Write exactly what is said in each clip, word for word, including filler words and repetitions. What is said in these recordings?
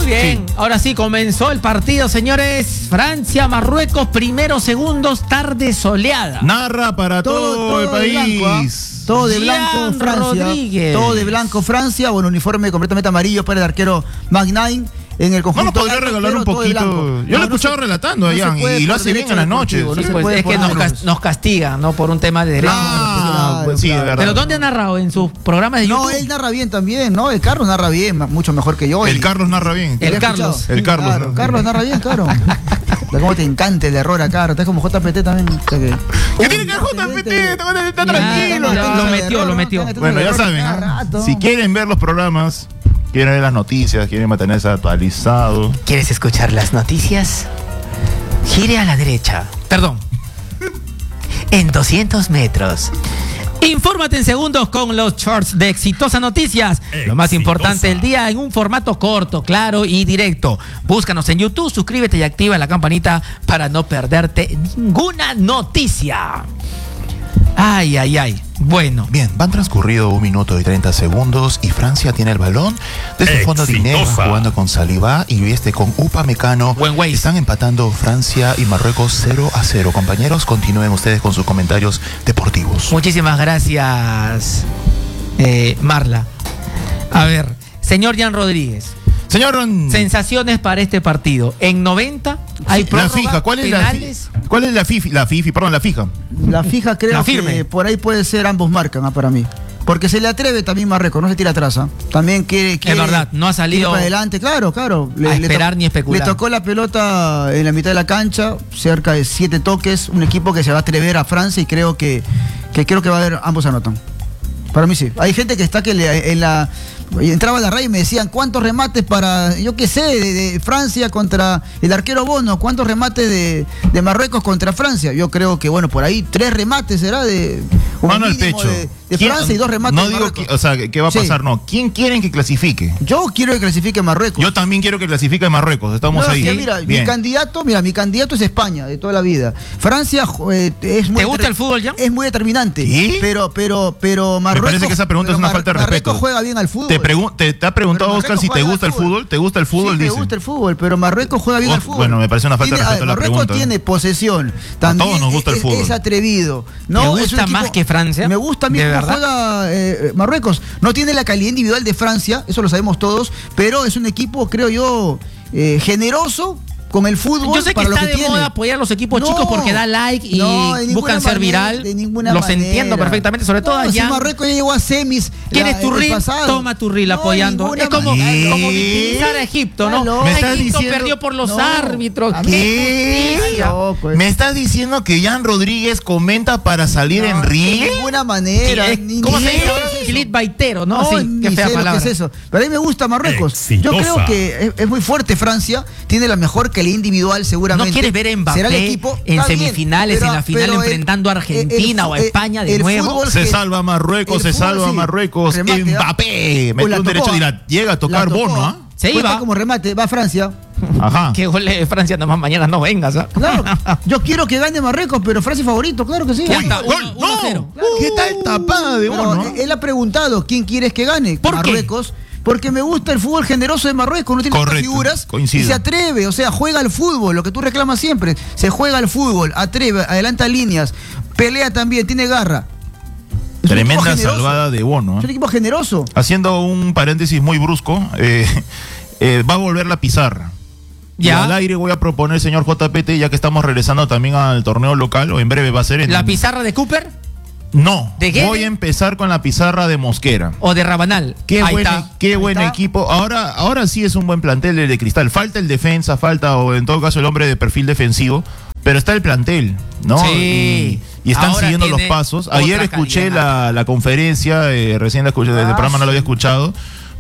bien, sí. Ahora sí, comenzó el partido, señores. Francia, Marruecos, primeros segundos, tarde soleada. Narra para todo, todo, todo el país. Blanco, ¿eh? Todo de blanco, Gian Francia. Rodríguez. Todo de blanco, Francia. Bueno, uniforme completamente amarillo para el arquero Magnain. En el conjunto. No nos podría regalar un poquito. Yo no, lo he escuchado no se, relatando allá no y lo hace bien en las noches. Sí, no pues es que nos, cas nos castigan, ¿no? Por un tema de derecho. Ah, pues sí, de verdad. Pero ¿dónde ha narrado? ¿En sus programas de YouTube? No, él narra bien también, ¿no? El Carlos narra bien, mucho mejor que yo. El y... Carlos narra bien. El Carlos. El Carlos. Claro, Carlos narra bien, claro. Cómo te encanta el error acá, estás como J P T también. O sea que... ¿Qué tiene que ver J P T? Está tranquilo. Lo metió, lo metió. Bueno, ya saben, ¿eh? Si quieren ver los programas, quieren ver las noticias, quieren mantenerse actualizado. ¿Quieres escuchar las noticias? Gire a la derecha. Perdón. En doscientos metros. Infórmate en segundos con los shorts de Exitosa Noticias. Exitosa. Lo más importante del día en un formato corto, claro y directo. Búscanos en YouTube, suscríbete y activa la campanita para no perderte ninguna noticia. Ay, ay, ay. Bueno. Bien, van transcurrido un minuto y treinta segundos y Francia tiene el balón. Desde el fondo de Inés jugando con Saliba y este con Upamecano. Buen way. Están empatando Francia y Marruecos cero a cero. Compañeros, continúen ustedes con sus comentarios deportivos. Muchísimas gracias, eh, Marla. A ver, señor Gian Rodríguez. Señor, sensaciones para este partido. En noventa hay sí, la fija. ¿Cuál es penales? la ¿Cuál es la fifi? La fifi, perdón, la fija. La fija creo la firme. que por ahí puede ser ambos marcan, ¿eh? Para mí. Porque se le atreve también Marruecos, no se tira atrás. ¿eh? También quiere, quiere. Es verdad, no ha salido para adelante, claro, claro. Le, a esperar le ni especular. Le tocó la pelota en la mitad de la cancha, cerca de siete toques. Un equipo que se va a atrever a Francia y creo que, que creo que va a haber, ambos anotan. Para mí sí. Hay gente que está que le, en la. Entraba a la radio y me decían cuántos remates para, yo qué sé, de, de Francia contra el arquero Bono, cuántos remates de, de Marruecos contra Francia. Yo creo que, bueno, por ahí tres remates será de mano al pecho de, de Francia y dos remates no de digo Marruecos. Que, o sea, ¿qué va a pasar? Sí. No, ¿quién quieren que clasifique? Yo quiero que clasifique Marruecos. Yo también quiero que clasifique Marruecos, estamos no, ahí. Es que mira, Bien. mi candidato, mira, mi candidato es España de toda la vida. Francia eh, es muy ¿Te gusta el fútbol ya? Es muy determinante. ¿Sí? Pero, pero, pero Marruecos. Me parece que esa pregunta es una Mar falta de respeto. Marruecos juega bien al fútbol. Te, te, te ha preguntado Oscar si te gusta el fútbol. ¿Te gusta el fútbol? Sí, dice. me gusta el fútbol, pero Marruecos juega bien oh, al fútbol. Bueno, me parece una falta tiene, de respeto a la Marruecos pregunta. tiene posesión. También a todos nos gusta es, el fútbol. Es atrevido. ¿No? ¿Te gusta es equipo, más que Francia? Me gusta a mí cómo juega eh, Marruecos. No tiene la calidad individual de Francia, eso lo sabemos todos, pero es un equipo, creo yo, eh, generoso con el fútbol. Yo sé que para está lo que de tiene. moda apoyar a los equipos no, chicos porque da like y no, buscan ser manera, viral. De ninguna Los manera. entiendo perfectamente, sobre todo no, allá. Si Marruecos ya llegó a semis. ¿Quieres tu reel? Toma tu reel no, apoyando. Es como, como victimizar a Egipto, ¿no? ¿Me estás Egipto diciendo? perdió por los no, árbitros. ¿Qué? No, pues. ¿Me estás diciendo que Gian Rodríguez comenta para salir no, en reel? De ninguna manera. Es, ni, ¿Cómo ni se dice ahora? Clickbaitero, ¿no? No, Así, qué fea palabra. ¿Qué es eso? Pero a mí me gusta Marruecos. Exitosa. Yo creo que es, es muy fuerte Francia. Tiene la mejor calidad individual seguramente. ¿No quieres ver a Mbappé ¿Será el equipo? en Está semifinales, bien, pero, en la final, pero enfrentando el, a Argentina el, el, o a España de nuevo? Se que, salva Marruecos, se fútbol, salva sí. Marruecos. Remate, Mbappé metió un tocó, derecho de la, llega a tocar Bono, ¿ah? ¿eh? Se Cuenta iba. como remate, va a Francia. Ajá. Que gole de Francia, nomás mañana no vengas. ¿eh? Claro, yo quiero que gane Marruecos, pero Francia es favorito, claro que sí. Ya está, Gol, uno, uno no. cero. Claro. ¿Qué tal tapada de Pero Bono? él ha preguntado quién quieres que gane. ¿Por qué? Marruecos. Porque me gusta el fútbol generoso de Marruecos, no tiene Correcto, figuras coincido. y se atreve, o sea, juega al fútbol, lo que tú reclamas siempre, se juega al fútbol, atreve, adelanta líneas, pelea también, tiene garra. Es Tremenda salvada de Bono. Es un equipo generoso. Haciendo un paréntesis muy brusco, eh, eh, va a volver la pizarra. Ya. Y al aire voy a proponer, señor J P T, ya que estamos regresando también al torneo local, o en breve va a ser en... ¿La pizarra de Cooper? No, ¿De qué? voy a empezar con la pizarra de Mosquera. ¿O de Rabanal? Qué Ahí buen, está. qué Ahí buen está. equipo. Ahora, ahora sí es un buen plantel el de Cristal. Falta el defensa, falta, o en todo caso el hombre de perfil defensivo, pero está el plantel, ¿no? Sí. Y, y están Ahora siguiendo los tiene pasos. Ayer otra escuché calidad. la, la conferencia, eh, recién la escuché, desde el Ah, programa no la había sí. escuchado.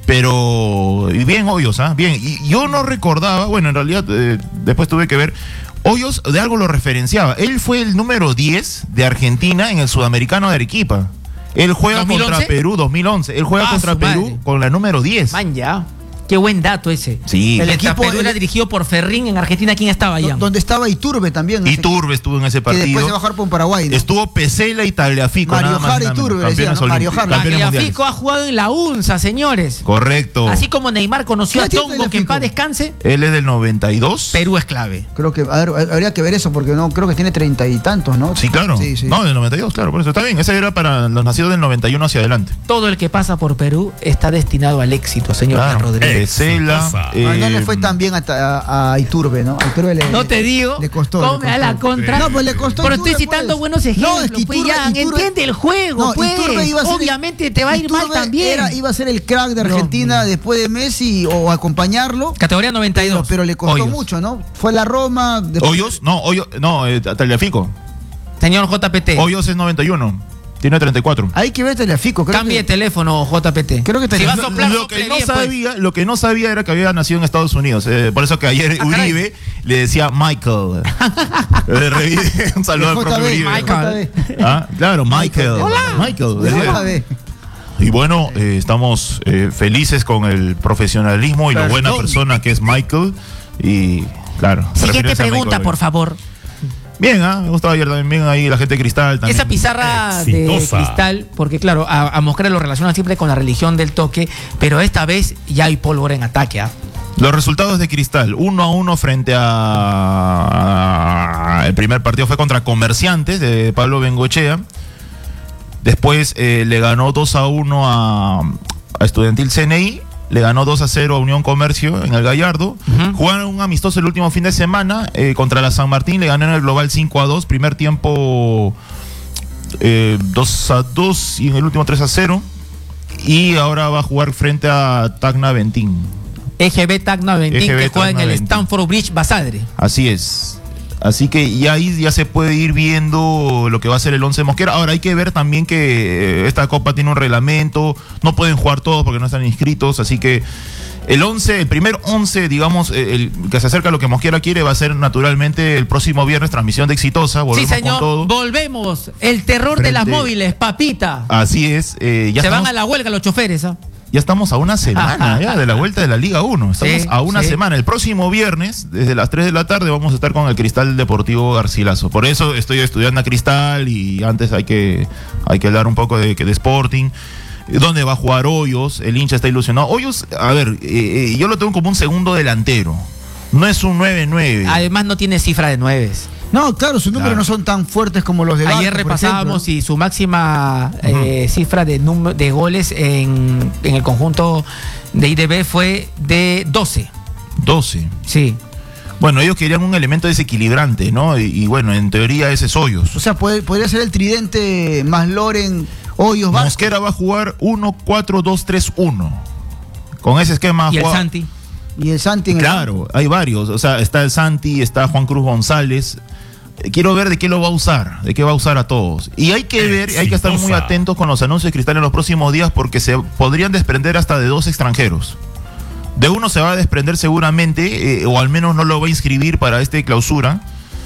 Pero y bien Hoyos, ¿ah? Bien. Y yo no recordaba, bueno, en realidad eh, después tuve que ver. Hoyos de algo lo referenciaba. Él fue el número diez de Argentina en el Sudamericano de Arequipa. Él juega ¿dos mil once? contra Perú dos mil once. Él juega Ah, contra su Perú madre. con la número diez. Man, ya. Qué buen dato ese. Sí. El, El equipo equipo- era el- dirigido por Ferrín en Argentina. ¿Quién estaba allá? Do- donde estaba Iturbe también. ese- Iturbe estuvo en ese Que partido. después se va a jugar por Paraguay, ¿no? Estuvo Pesela y Tagliafico. Mario nada más, Jara nada menos. Iturbe, decía, Campeones ¿no? Mario olímpicos, Jara. campeones mundiales. Tagliafico ha jugado en la UNSA, señores. Correcto. Así como Neymar conoció ¿Qué a tiene Tongo, que en Tagliafico? paz descanse, Él es del noventa y dos. Perú es clave. Creo que, a ver, habría que ver eso, porque no creo que tiene treinta y tantos, ¿no? Sí, claro. Sí, sí. No, del noventa y dos, claro, por eso está bien. Ese era para los nacidos del noventa y uno hacia adelante. Todo el que pasa por Perú está destinado al éxito, señor Claro. Rodríguez. Pesela. Exitosa. eh, No, no le fue tan bien a, a- a Iturbe, ¿no? A Iturbe le, No te digo, le costó. ¿cómo le me da la costó. contra? No, pues le costó. Pero Iturbe, estoy citando pues. buenos ejemplos, No, es que pues Iturbe- ya, Iturbe- entiende el juego, No, pues. Iturbe iba a ser el- Obviamente te va a ir mal Iturbe también. era- iba a ser el crack de Dios Argentina mío. después de Messi o acompañarlo. Categoría noventa y Pero, dos. pero le costó Hoyos. mucho, ¿no? Fue la Roma. después- Hoyos, no, Hoyos, no, eh, Tagliafico. Señor J P T, Hoyos es noventa y uno. Tiene treinta y cuatro. Hay que ver Telefico. Creo cambie de que, teléfono, J P T. Creo que si te- va a lo- soplar, lo sople que no bien, pues. sabía, lo que no sabía era que había nacido en Estados Unidos. eh, por eso que ayer Ah, caray. Uribe le decía Michael. Le reví- Un saludo al J propio B, Uribe. Michael. Ah, claro, Michael. Hola. Michael. de decía. J B. Y bueno, eh, estamos eh, felices con el profesionalismo y lo buena Perdón. persona que es Michael. Y claro. se Siguiente refiere a pregunta, Michael. por favor. Bien, ¿ah? Me gustaba ayer también bien ahí la gente de Cristal también. Esa pizarra de Exitosa. cristal, porque claro, a, a Mosquera lo relacionan siempre con la religión del toque, pero esta vez ya hay pólvora en ataque. ¿ah? Los resultados de Cristal, uno a uno frente a... El primer partido fue contra Comerciantes de Pablo Bengoechea. Después eh, le ganó dos a uno a, a Estudiantil C N I. Le ganó dos a cero a Unión Comercio en el Gallardo. Ujú. Jugaron un amistoso el último fin de semana eh, contra la San Martín. Le ganó en el global cinco a dos. Primer tiempo eh, dos a dos y en el último tres a cero. Y ahora va a jugar frente a Tacna Ventín. E G B Tacna Ventín, E G B que juega en Tacna el Ventín. Stanford Bridge Basadre. Así es. Así que ya ahí ya se puede ir viendo lo que va a ser el once Mosquera. Ahora hay que ver también que eh, esta copa tiene un reglamento, no pueden jugar todos porque no están inscritos, así que el once, el primer once, digamos, eh, el que se acerca a lo que Mosquera quiere va a ser naturalmente el próximo viernes, transmisión de Exitosa, Sí, volvemos señor, con todo. volvemos. El terror de las Frente- móviles, papita. Así es, eh, ya Se estamos, van a la huelga los choferes. ¿ah? ya estamos a una semana ya de la vuelta de la Liga uno. Estamos Sí, a una sí. semana. El próximo viernes, desde las tres de la tarde, vamos a estar con el Cristal Deportivo Garcilaso. Por eso estoy estudiando a Cristal y antes hay que, hay que hablar un poco de, que de Sporting. ¿Dónde va a jugar Hoyos? El hincha está ilusionado. Hoyos, a ver, eh, eh, yo lo tengo como un segundo delantero. No es un nueve nueve. Además no tiene cifra de nueves. No, claro, sus números Claro. no son tan fuertes como los de Ayer Barco, por repasábamos ejemplo. y su máxima eh, cifra de, num- de goles en, en el conjunto de I D B fue de doce. doce. Sí. Bueno, ellos querían un elemento desequilibrante, ¿no? Y, y bueno, en teoría ese es Hoyos. O sea, puede- podría ser el tridente más Loren, Hoyos, Barco. Mosquera va a jugar uno cuatro dos tres uno. Con ese esquema Y el juega- Santi. Y el Santi en el Claro, hay varios. O sea, está el Santi, está Juan Cruz González. Eh, Quiero ver de qué lo va a usar, de qué va a usar a todos. Y hay que ver, hay que estar muy Exitosa. atentos con los anuncios de Cristal en los próximos días porque se podrían desprender hasta de dos extranjeros. De uno se va a desprender seguramente, eh, o al menos no lo va a inscribir para este clausura.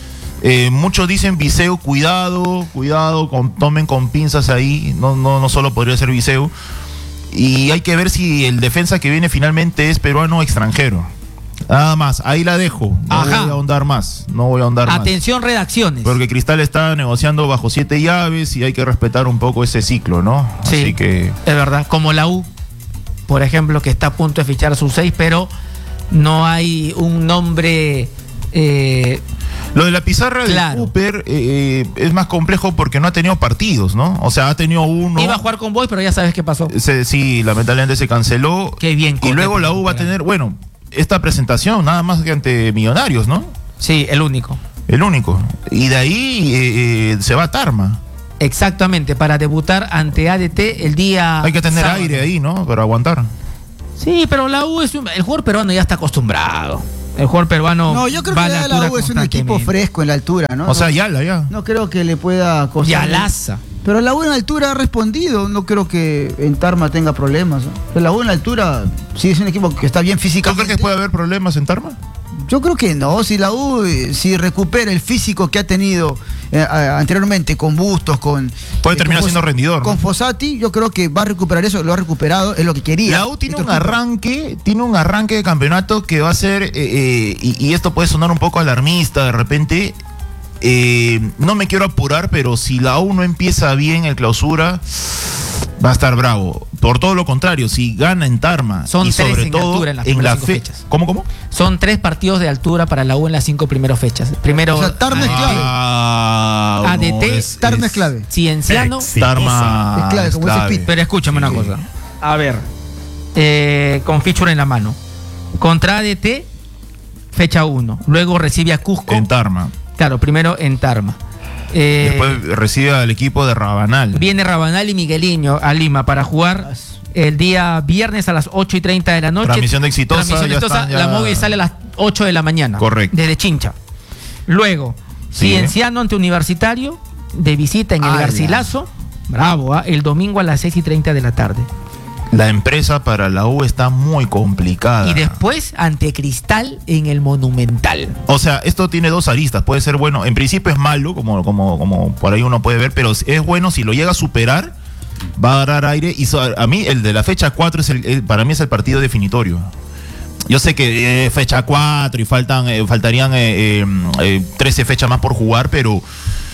Eh, muchos dicen Viseu, cuidado, cuidado, con, tomen con pinzas ahí. No, no, no solo podría ser Viseu. Y hay que ver si el defensa que viene finalmente es peruano o extranjero. Nada más, ahí la dejo. No Ajá. voy a ahondar más. No voy a ahondar más. Atención, redacciones. Porque Cristal está negociando bajo siete llaves y hay que respetar un poco ese ciclo, ¿no? Sí. Así que. Es verdad, como la U, por ejemplo, que está a punto de fichar a sus seis, pero no hay un nombre. eh, Lo de la pizarra Claro. de Cooper eh, es más complejo porque no ha tenido partidos, ¿no? O sea, ha tenido uno. Iba a jugar con Boys, pero ya sabes qué pasó. Se- sí, lamentablemente se canceló. Qué bien, Y Cooper, luego por la U va a favor. tener, bueno, esta presentación nada más que ante Millonarios, ¿no? Sí, el único. El único. Y de ahí eh, eh, se va a Tarma. Exactamente, para debutar ante A D T el día. Hay que tener sábado. aire ahí, ¿no? Para aguantar. Sí, pero la U es un- el jugador peruano ya está acostumbrado. El jugador peruano. No, yo creo va que a ya altura la U es un equipo constantemente. fresco en la altura, ¿no? O sea, no, Yala ya. no creo que le pueda costar. Y Alaza. Pero la U en altura ha respondido. No creo que en Tarma tenga problemas, ¿no? Pero la U en altura sí es un equipo que está bien ¿Tú físicamente. crees que puede haber problemas en Tarma? Yo creo que no. Si la U, eh, si recupera el físico que ha tenido eh, anteriormente con Bustos, con... Puede eh, terminar con siendo rendidor, Con ¿no? Fossati, yo creo que va a recuperar eso, lo ha recuperado, es lo que quería. La U tiene Héctor un Cooper. arranque, tiene un arranque de campeonato que va a ser, eh, eh, y, y esto puede sonar un poco alarmista de repente, eh, no me quiero apurar, pero si la U no empieza bien el clausura, va a estar bravo. Por todo lo contrario, si gana en Tarma Son y tres sobre en todo altura en las en primeras la cinco fe... fechas. ¿Cómo, cómo? Son tres partidos de altura para la U en las cinco primeras fechas. Primero, O sea, Tarma es clave. Ah, A D T, no, es- Tarma es es- clave. Cienciano. Tarma Es clave, como dice clave. Pete. Pero escúchame Sí. una cosa. A ver, eh, con feature en la mano. Contra A D T, fecha uno. Luego recibe a Cusco. En Tarma. Claro, primero en Tarma. Eh, Después recibe al equipo de Rabanal. Viene Rabanal y Migueliño a Lima para jugar el día viernes a las ocho y treinta de la noche. Transmisión de Exitosa, Transmisión ya Exitosa, están ya- La móvil sale a las ocho de la mañana. Correcto. Desde Chincha. Luego, Sí. Cienciano ante Universitario, de visita en el Ah, ya. Garcilaso. Bravo, ¿ah? El domingo a las seis y treinta de la tarde. La empresa para la U está muy complicada. Y después ante Cristal en el Monumental. O sea, esto tiene dos aristas. Puede ser bueno, en principio es malo, como, como, como por ahí uno puede ver, pero es bueno si lo llega a superar, va a agarrar aire. Y so- a mí, el de la fecha cuatro, es el, el- para mí es el partido definitorio. Yo sé que eh, fecha cuatro y faltan, eh, faltarían eh, eh, eh, trece fechas más por jugar, pero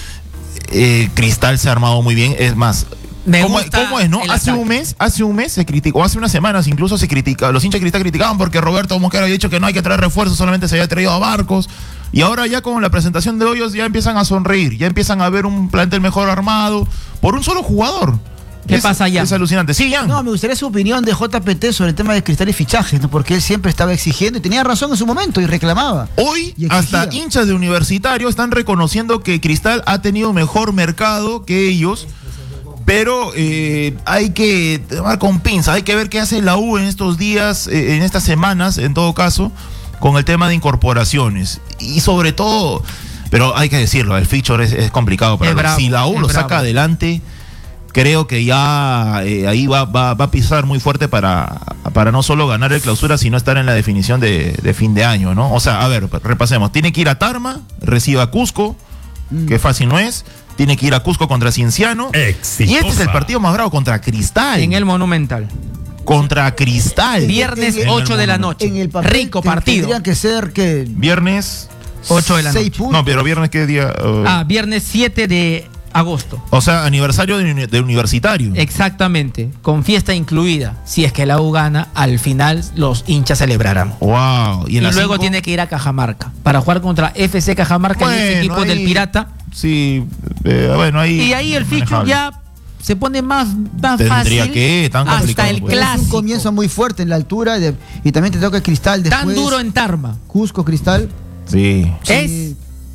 eh, Cristal se ha armado muy bien. Es más, Me ¿Cómo, gusta cómo es, no? el Hace ataque. un mes, hace un mes se criticó, hace unas semanas incluso se critica, los hinchas de Cristal criticaban porque Roberto Mosquera había dicho que no hay que traer refuerzos, solamente se había traído a Barcos. Y ahora ya con la presentación de Hoyos ya empiezan a sonreír, ya empiezan a ver un plantel mejor armado por un solo jugador. ¿Qué Es- pasa, Jan? Es alucinante. Sí, Jan. No, me gustaría su opinión de J P T sobre el tema de Cristal y fichajes, ¿no? Porque él siempre estaba exigiendo y tenía razón en su momento y reclamaba. Hoy Y exigía. hasta hinchas de Universitario están reconociendo que Cristal ha tenido mejor mercado que ellos, pero eh, hay que tomar con pinzas, hay que ver qué hace la U en estos días, eh, en estas semanas, en todo caso, con el tema de incorporaciones. Y sobre todo, pero hay que decirlo, el feature es, es complicado para Es la U. bravo, Si la U es lo bravo. saca adelante, creo que ya eh, ahí va, va, va a pisar muy fuerte para, para no solo ganar el clausura, sino estar en la definición de, de fin de año, ¿no? O sea, a ver, repasemos. Tiene que ir a Tarma, recibe a Cusco, que fácil no es. Tiene que ir a Cusco contra Cienciano. Exitosa. Y este es el partido más bravo contra Cristal. En el Monumental. Contra Cristal. Viernes En el ocho de la Monumental. noche. En el papel Rico te- partido. Tendrían que ser que Viernes. ocho de la seis noche. puntos. No, pero viernes qué día. Uh, Ah, viernes siete de agosto. o sea, aniversario de, uni- de Universitario. Exactamente, con fiesta incluida. Si es que la U gana, al final los hinchas celebrarán. Wow. Y, Y, en las luego cinco- tiene que ir a Cajamarca para jugar contra F C Cajamarca y este Bueno, equipo ahí- del Pirata. Sí, eh, bueno, ahí. Y ahí el ficho manejable. ya se pone más, más Tendría fácil. que, tan hasta complicado, el pues. es un clásico. comienzo muy fuerte en la altura de- y también te toca Cristal después. Tan duro en Tarma. Cusco, Cristal. Sí. Es. Sí.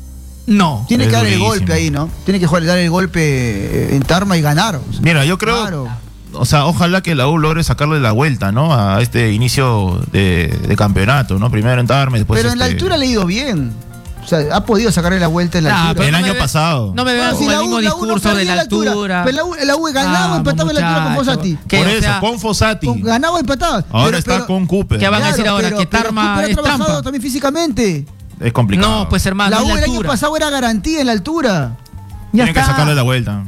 No. Tiene Es que dar el durísimo. golpe ahí, ¿no? Tiene que jugar, dar el golpe eh, en Tarma y ganar. o sea. Mira, yo creo. Claro. O sea, ojalá que la U logre sacarle la vuelta, ¿no? A este inicio de, de campeonato, ¿no? Primero en Tarma y después. Pero en la este- altura le ha ido bien. O sea, ha podido sacarle la vuelta en la Ah, altura. pero El no año me ve- pasado. No me vean Bueno, con si el la mismo U- la U no discurso de perdía la altura. Pero la U, la U ganaba o Vamos, empataba en la altura con muchacho. Fossati. Que, Por o eso, sea, con Fossati. Con- ganaba o empataba. Ahora Pero- está pero- con Cooper. ¿Qué van a decir ahora? pero- ¿Que pero Tarma Cooper ha es trabajado trampa? también físicamente. Es complicado. No, pues hermano, la en U la el año altura. pasado era garantía en la altura. Ya Tiene que está. sacarle la vuelta.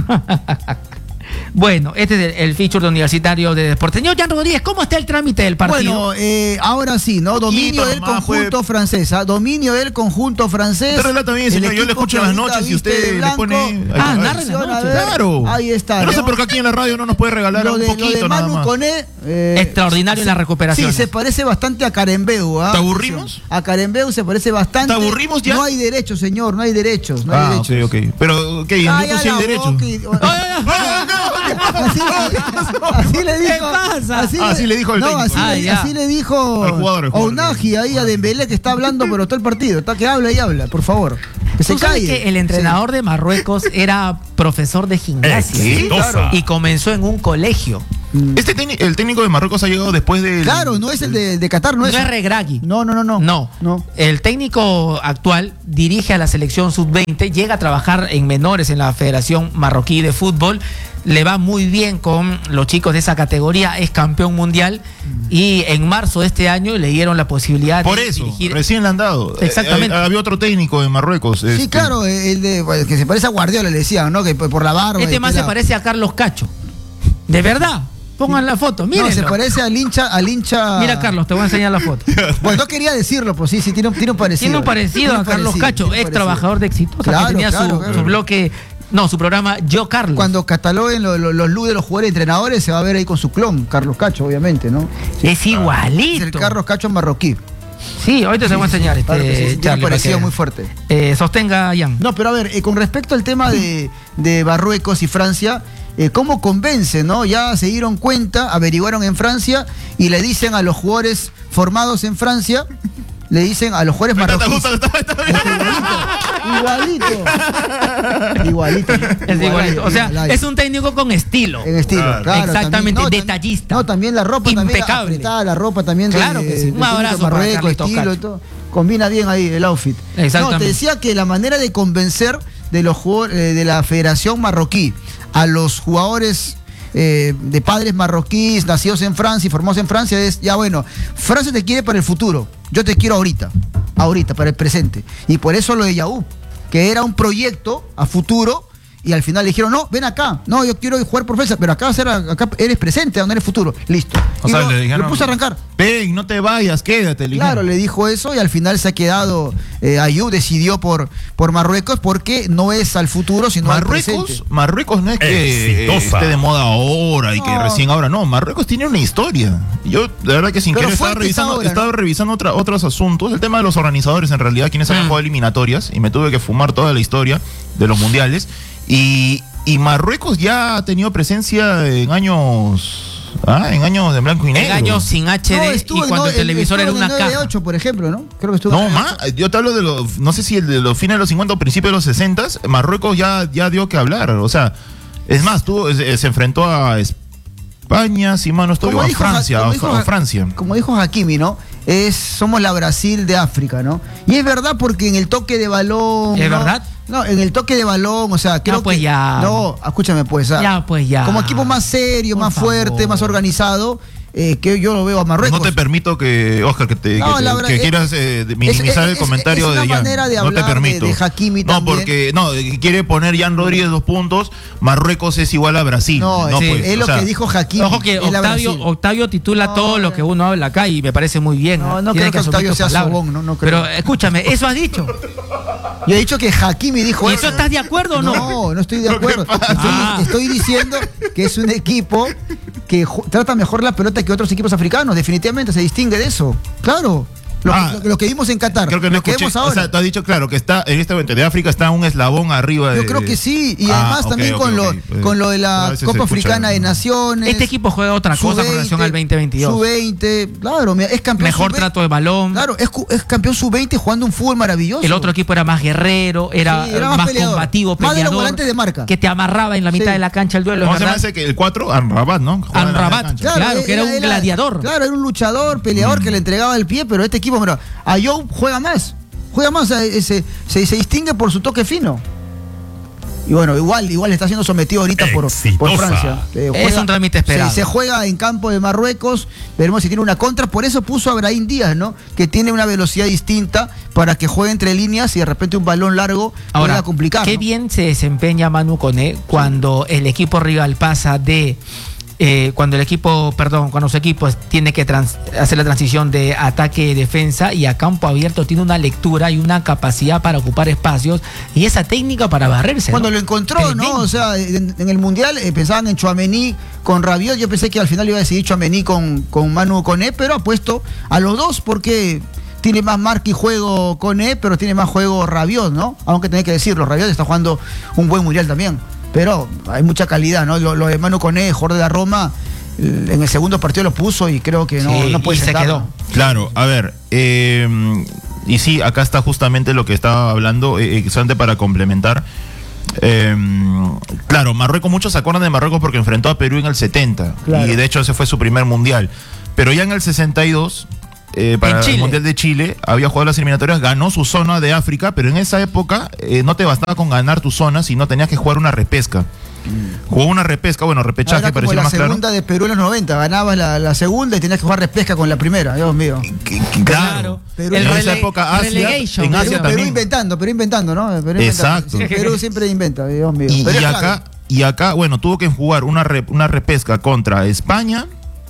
Bueno, este es el, el feature de Universitario de Deportes. Señor Jan Rodríguez, ¿cómo está el trámite del partido? Bueno, eh, ahora sí, ¿no? Dominio del nomás, conjunto pues. francés. ¿ah? Dominio del conjunto francés. Usted relata bien, El señor. Yo le equipo escucho en que las ahorita noches y viste usted de le blanco. pone. Ah, Ay, narra en las A noches. ver, Claro. Ahí está. Yo no sé ¿no? por qué aquí en la radio no nos puede regalar Lo un de, lo de poquito nada Manu más. Koné, eh, Extraordinario en la recuperación. Sí, se parece bastante a Carembeu. ¿ah? ¿Te aburrimos? A Carembeu se parece bastante. ¿Te aburrimos ya? No hay derechos, señor, no hay derechos. No hay Ah, ok, derechos. ok. Pero, ¿qué? ¿En Ay, Bluetooth a sí hay la derecho? boca y- Así, así le dijo. ¿Qué pasa? Así le dijo el no, técnico. así, Ah, le, ya. así le dijo Al jugador, al jugador. Ounahi ahí a Dembélé que está hablando pero todo el partido. Está que habla y habla, por favor. Que se ¿Tú sabes calle. que el entrenador de Marruecos era profesor de gimnasia? Exitosa. Y comenzó en un colegio. Este técnico, el técnico de Marruecos ha llegado después del. Claro, no es el de, de Qatar, no, No es. es Regragui. No, no, no, no. No. No. El técnico actual dirige a la selección sub veinte, llega a trabajar en menores en la Federación Marroquí de Fútbol. le va muy bien con los chicos de esa categoría, es campeón mundial y en marzo de este año le dieron la posibilidad Por de eso, dirigir. recién le han dado. Exactamente. Eh, eh, había otro técnico en Marruecos. Sí, este, claro, el de, bueno, que se parece a Guardiola, le decían, ¿no? Que por por la barba. Este y más que se la- parece a Carlos Cacho. De verdad. Pongan la foto, No, miren. se parece al hincha, al hincha. Mira, Carlos, te voy a enseñar la foto. Pues no quería decirlo, pues sí, sí, tiene, un- tiene un parecido. Tiene un parecido Tiene a un Carlos parecido, Cacho, tiene un ex parecido. trabajador de Exitosa, Claro, que tenía claro, su, claro. su bloque, no, su programa Yo Carlos. Cuando cataloguen lo- lo- los looks de los jugadores y entrenadores, se va a ver ahí con su clon, Carlos Cacho, obviamente, ¿no? es Es igualito. el Carlos Cacho marroquí. Sí, ahorita te voy a enseñar este, Claro que sí, tiene un Charlie, parecido para que- muy fuerte. Eh, sostenga, Ian. No, pero a ver, eh, con respecto al tema de, de Marruecos y Francia, eh, ¿cómo convence, no? Ya se dieron cuenta, averiguaron en Francia y le dicen a los jugadores formados en Francia, le dicen a los jugadores marroquíes. Igualito. Igualito. Es igualito. O sea, es un técnico con estilo. En estilo, Claro. claro. Exactamente, también, no, tam- detallista. No, también la ropa también Impecable. apretada, la ropa también Claro de, que sí. de Un técnico abrazo de para Marruecos, Carlitos estilo y Cacho. todo. Combina bien ahí el outfit. Exactamente. No, te decía que la manera de convencer de los jugadores, eh, de la Federación Marroquí a los jugadores eh, de padres marroquíes, nacidos en Francia y formados en Francia, es, ya bueno, Francia te quiere para el futuro, yo te quiero ahorita, ahorita, para el presente. Y por eso lo de Yaú, que era un proyecto a futuro, y al final le dijeron, no, ven acá, no, yo quiero jugar por Francia, pero acá, va a ser- acá eres presente, no eres futuro, listo. O Y sea, lo, le dijeron, lo puso a arrancar. Ven, no te vayas, quédate. le Claro, dijeron. le dijo eso y al final se ha quedado, eh, Ayú decidió por, por Marruecos porque no es al futuro, sino al Marruecos, presente. Marruecos no es que eh, Exitosa. esté de moda ahora y que No. recién ahora, no, Marruecos tiene una historia. Yo, de verdad que sin Pero querer estaba fuerte revisando, ahora, ¿no? estaba revisando otra- otros asuntos, el tema de los organizadores en realidad, quienes han Mm. jugado eliminatorias, y me tuve que fumar toda la historia de los mundiales. Y, y Marruecos ya ha tenido presencia en años, ah, en años de blanco y negro. En años sin H D No, y estuvo en- cuando no, el televisor era estuvo en una el nueve caja. ocho, por ejemplo, ¿no? Creo que estuvo en No, el más, yo te hablo de los, no sé si el de los fines de los cincuenta o principios de los sesenta, Marruecos ya, ya dio que hablar, o sea, es más, tuvo, se, se enfrentó a España, si mal no estoy, o a dijo Ja- Francia, como a- dijo a Ja- Francia. Como dijo Hakimi, ¿no? Es, somos la Brasil de África, ¿no? Y es verdad porque en el toque de balón. ¿Es ¿no? verdad? No, en el toque de balón, o sea, creo pues que. ya. No, escúchame, pues. ah, Ya, pues ya. Como equipo más serio, Por más fuerte, favor. más organizado, eh, que yo lo veo a Marruecos. No te permito que, Oscar, que, te, No, que, la te- verdad, que es- quieras eh, de- minimizar es- el es- comentario es una de Jan. manera de no te hablar de- permito. de Hakimi no, también. porque no, quiere poner Jan Rodríguez dos puntos, Marruecos es igual a Brasil. No, No, sí, pues, es o lo sea, que dijo Hakimi. Ojo que es la Octavio, Brasil. Octavio titula No, todo lo no. que uno habla acá y me parece muy bien. No, no Tiene creo que asumir Octavio tus sea palabras. sobón, no, no creo. Pero escúchame, eso has dicho. Yo he dicho que Hakimi dijo ¿Y eso. eso estás de acuerdo o no? No, no estoy de acuerdo. Estoy, Ah. estoy diciendo que es un equipo que ju- trata mejor la pelota que otros equipos africanos. Definitivamente se distingue de eso. Claro. Lo, Ah. lo- lo que vimos en Qatar. Creo que no lo que escuché. vemos O ahora. sea, tú has dicho, claro, que está en este momento de África está un eslabón arriba de. Yo creo que sí. Y Ah, además ok, también ok, con, lo, ok. Eh, con lo de a la veces se Copa escucha, Africana de ¿no? Naciones. Este equipo juega otra cosa con relación al veinte veintidós. sub veinte, claro, mira, es campeón. Mejor sub veinte. trato de balón. Claro, es, cu- es campeón sub veinte jugando un fútbol maravilloso. El otro equipo era más guerrero, era, Sí, era más, más peleador. combativo, Más de los peleador, volantes de marca. que te amarraba en la mitad Sí. de la cancha el duelo, es ¿Cómo se llama verdad. ese que el cuatro? Amrabat, ¿no? Juega en la Amrabat, cancha. claro, que era un gladiador. Claro, era un luchador, peleador que le entregaba el pie, pero este equipo, mira, Ayou juega más. Juega más, eh, se, se, se distingue por su toque fino. Y bueno, igual, igual está siendo sometido ahorita por, por Exitosa. Francia. Eh, Es un trámite esperado. Se, se juega en campo de Marruecos, veremos si tiene una contra. Por eso puso a Brahim Díaz, ¿no? Que tiene una velocidad distinta para que juegue entre líneas y de repente un balón largo Ahora, pueda complicar. qué ¿no? bien se desempeña Manu Koné cuando el equipo rival pasa de eh, cuando el equipo, perdón, cuando su equipo tiene que trans- hacer la transición de ataque y defensa y a campo abierto tiene una lectura y una capacidad para ocupar espacios y esa técnica para barrerse. Cuando ¿no? lo encontró, Tremendo. ¿no? O sea, en, en el Mundial eh, pensaban en Tchouaméni con Rabiot. Yo pensé que al final iba a decidir Tchouaméni con, con Manu Koné, pero ha puesto a los dos porque tiene más marca y juego Koné, pero tiene más juego Rabiot, ¿no? Aunque tenés que decirlo, Rabiot está jugando un buen Mundial también. Pero hay mucha calidad, ¿no? Lo, lo de Manu Koné, jugador de la Roma, en el segundo partido lo puso y creo que no, Sí, no puede y se sentarlo. quedó. Claro, a ver, eh, y sí, acá está justamente lo que estaba hablando, eh, eh, solamente para complementar. Eh, claro, Marruecos, muchos se acuerdan de Marruecos porque enfrentó a Perú en el setenta, Claro. y de hecho ese fue su primer mundial. Pero ya en el sesenta y dos, eh, para En Chile. el Mundial de Chile, había jugado las eliminatorias, ganó su zona de África, pero en esa época eh, no te bastaba con ganar tu zona, sino tenías que jugar una repesca. Jugó una repesca, bueno, repechaje, era como parecía la más claro. segunda de Perú en los noventa, ganabas la, la segunda y tenías que jugar repesca con la primera, Dios mío. Que- que- Claro, Perú- en el esa rele- época Asia, relegation, en Perú- Asia Perú, también. Perú inventando, Perú inventando, ¿no? Perú Exacto. inventando. Perú siempre inventa, Dios mío. Y, Pero y es acá, claro. y acá, bueno, tuvo que jugar una, re- una repesca contra España.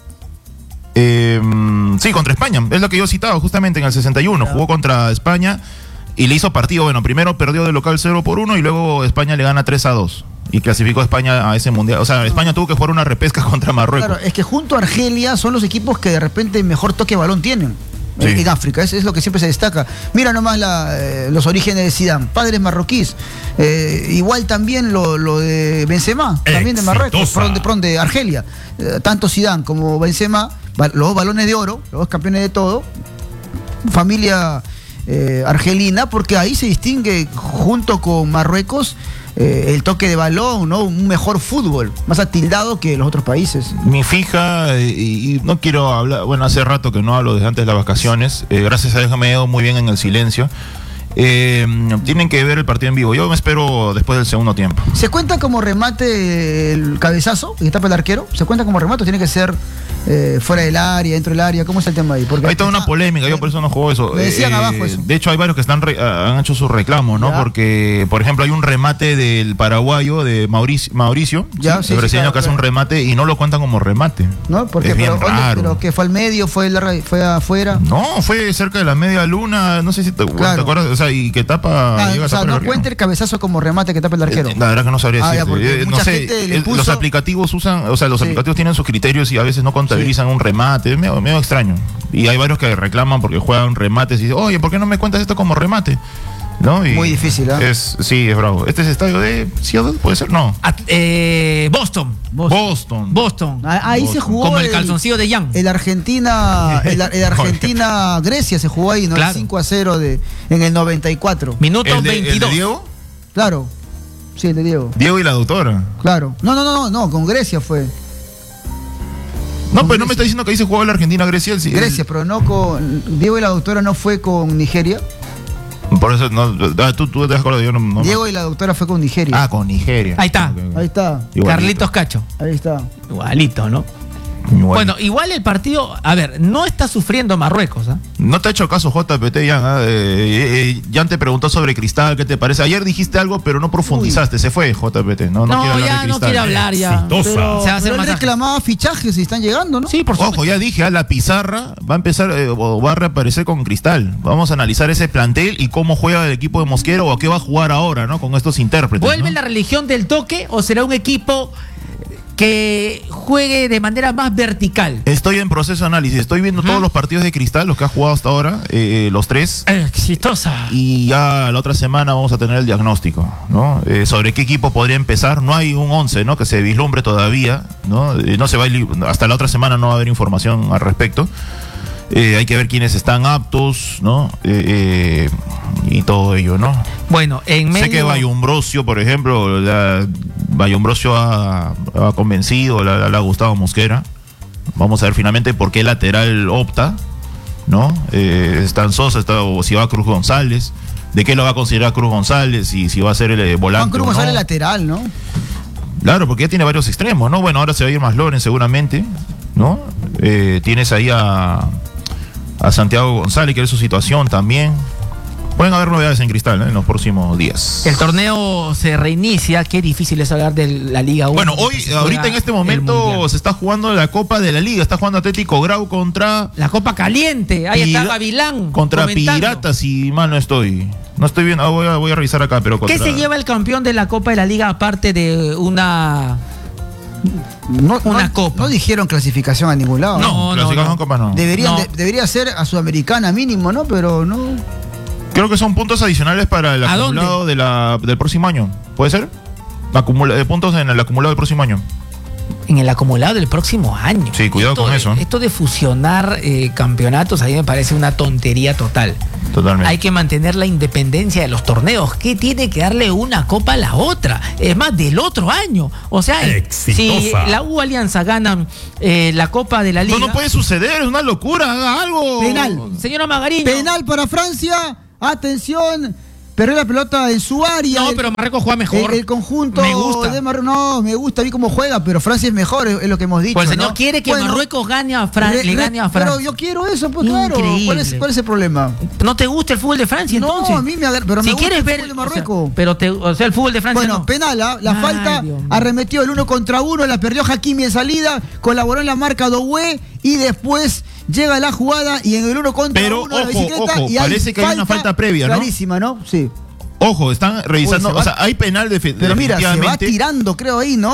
Eh, sí, contra España. Es lo que yo citaba justamente en el sesenta y uno. Jugó contra España y le hizo partido. Bueno, primero perdió de local cero por uno y luego España le gana tres a dos. Y clasificó a España a ese mundial. O sea, España tuvo que jugar una repesca contra Marruecos. Claro, es que junto a Argelia son los equipos que de repente mejor toque de balón tienen. Sí. En África, es, es lo que siempre se destaca. Mira nomás la, eh, los orígenes de Zidane, padres marroquíes. Eh, igual también lo, lo de Benzema, también de Marruecos, Exitosa. perdón, de, perdón, de Argelia. Eh, tanto Zidane como Benzema, ba- los dos balones de oro, los dos campeones de todo. Familia eh, argelina, porque ahí se distingue junto con Marruecos eh, el toque de balón, ¿no? Un mejor fútbol, más atildado que los otros países. Mi fija, eh, y, y no quiero hablar, bueno, hace rato que no hablo desde antes de las vacaciones, eh, gracias a Dios me he ido muy bien en el silencio. Eh, tienen que ver el partido en vivo. Yo me espero después del segundo tiempo. ¿Se cuenta como remate el cabezazo que tapa el arquero? ¿Se cuenta como remate o tiene que ser eh, fuera del área, dentro del área? ¿Cómo es el tema ahí? Porque Hay toda una polémica, yo por eso no juego eso. Me decían Eh, abajo eso. De hecho, hay varios que están re- han hecho su reclamo, ¿no? Ya. Porque, por ejemplo, hay un remate del paraguayo de Mauricio, Mauricio Ya, ¿sí? sí, el sí, brasileño claro, que hace claro. un remate y no lo cuentan como remate. ¿No? Porque es bien pero, ¿dónde? raro. Pero que fue al medio, fue, el ra- fue afuera. No, fue cerca de la media luna, no sé si te, Claro. ¿te acuerdas, o sea, y que tapa. Ah, llega a o sea, tapar el no arquero. cuenta el cabezazo como remate que tapa el arquero. Eh, La verdad que no sabría Ah, ya, decirte. porque Eh, no mucha sé, gente le el- puso- los aplicativos usan, o sea, los Sí. aplicativos tienen sus criterios y a veces no contabilizan un remate, es medio, medio extraño. Y hay varios que reclaman porque juegan remates y dicen, oye, ¿por qué no me cuentas esto como remate? ¿No? Y Muy difícil, ¿ah? es, sí, es bravo. ¿Este es estadio de Seattle? ¿Puede ser? No. At- eh, Boston. Boston. Boston. Ah, Ahí se jugó Como el calzoncillo de Jan. El Argentina, el, el Argentina Grecia se jugó ahí, ¿no? Claro. El cinco a cero de, en el noventa y cuatro. Minuto ¿El de, el de veintidós. Diego? Claro. Sí, el de Diego. Diego y la doctora. Claro. No, no, no, no, no, con Grecia fue. No, pero no me está diciendo que ahí se jugaba la Argentina-Grecia. el- Grecia, pero no con. Diego y la doctora no fue con Nigeria. Por eso, no, ah, tú, tú te has acordado, yo no. no- Diego y la doctora fue con Nigeria. Ah, con Nigeria. Ahí está. Ok, ok. Ahí está, Igualito. Carlitos Cacho. ahí está. Igualito, ¿no? Igual. Bueno, igual el partido, a ver, no está sufriendo Marruecos, ¿ah? No te ha hecho caso J P T, Jan. ¿ah? Eh, eh, Jan te preguntó sobre Cristal, ¿qué te parece? Ayer dijiste algo, pero no profundizaste. Se fue J P T. No, no, No, quiere hablar ya de no Cristal. quiere hablar, ya. Exitosa. Pero, Se va a hacer pero él masajes. reclamaba fichajes y están llegando, ¿no? Sí, por supuesto. Ojo, ya dije, ah, la pizarra va a empezar eh, o va a reaparecer con Cristal. Vamos a analizar ese plantel y cómo juega el equipo de Mosquero o a qué va a jugar ahora, ¿no? Con estos intérpretes. ¿Vuelve ¿no? la religión del toque o será un equipo que juegue de manera más vertical? Estoy en proceso de análisis. Estoy viendo todos los partidos de Cristal, los que ha jugado hasta ahora, eh, los tres. Exitosa. Y ya la otra semana vamos a tener el diagnóstico, ¿no? Eh, sobre qué equipo podría empezar. No hay un once, ¿no? Que se vislumbre todavía, ¿no? Eh, no se va a ir- hasta la otra semana no va a haber información al respecto. Eh, hay que ver quiénes están aptos, ¿no? Eh, eh, y todo ello, ¿no? Bueno, en medio... Sé que Bayumbrosio, por ejemplo, la, Bayumbrosio ha, ha convencido, le, le ha gustado Mosquera. Vamos a ver finalmente por qué lateral opta, ¿no? Eh, está Sosa, está, o si va Cruz González. ¿De qué lo va a considerar Cruz González? Y si va a ser el eh, volante. Juan Cruz o no. González lateral, ¿no? Claro, porque ya tiene varios extremos, ¿no? Bueno, ahora se va a ir más Loren seguramente, ¿no? Eh, tienes ahí a, a Santiago González, que es su situación también. Pueden haber novedades en Cristal, ¿eh? En los próximos días. El torneo se reinicia, qué difícil es hablar de la Liga uno. Bueno, hoy, porque se ahorita juega en este el momento Mundial. se está jugando la Copa de la Liga, está jugando Atlético Grau contra La Copa Caliente, ahí está Pira- Gavilán. contra comentando. Piratas, si mal no estoy. No estoy viendo, ah, voy, a, voy a revisar acá, pero contra... ¿Qué se lleva el campeón de la Copa de la Liga aparte de una... No, Una no- copa. No dijeron clasificación a ningún lado. No, no, clasificación no. Copa no. Deberían, No. de- debería ser a Sudamericana mínimo, ¿no? Pero no. Creo que son puntos adicionales para el ¿A acumulado de la, del próximo año. ¿Puede ser? Acumula, de puntos en el acumulado del próximo año. En el acumulado del próximo año. Sí, cuidado Esto con de- eso. Esto de fusionar eh, campeonatos a mí me parece una tontería total. Totalmente. Hay que mantener la independencia de los torneos. ¿Qué tiene que darle una copa a la otra? Es más, del otro año. O sea, si Exitosa. la U Alianza ganan eh, la Copa de la Liga... No, no puede suceder, es una locura, haga algo. Penal. Señora Magariño. Penal para Francia. Atención. perdió la pelota en su área. No, el, pero Marruecos juega mejor. El, el conjunto me gusta. de Marruecos, no, me gusta a mí cómo juega, pero Francia es mejor, es, es lo que hemos dicho. Pues el señor ¿no? quiere que bueno, Marruecos gane a Fran re, le gane a Francia. Pero yo quiero eso, pues claro. ¿Cuál es, ¿Cuál es el problema? ¿No te gusta el fútbol de Francia entonces? No, a mí me agarra, pero si me gusta quieres el ver, fútbol de Marruecos. O sea, pero te, o sea, el fútbol de Francia Bueno, no. penal, ¿eh? la Ay, falta, arremetió el uno contra uno, la perdió Hakimi en salida, colaboró en la marca Doué y después llega la jugada y en el uno contra pero, uno de la ojo, bicicleta ojo, y hay parece que hay una falta previa, ¿no? Clarísima, ¿no? Sí. Ojo, están revisando, Uy, va, o sea, hay penal de Pero mira, se va tirando, creo ahí, ¿no?